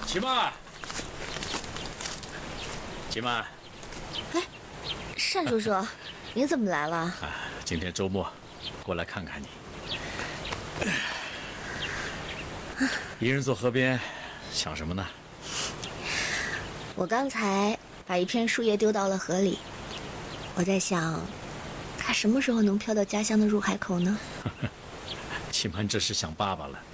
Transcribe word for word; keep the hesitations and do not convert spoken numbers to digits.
齐曼，齐曼， 哎，单叔叔，您怎么来了？ 啊，今天周末，过来看看你。一人坐河边，想什么呢？ 我刚才把一片树叶丢到了河里，我在想，它什么时候能飘到家乡的入海口呢？ 齐曼这是想爸爸了。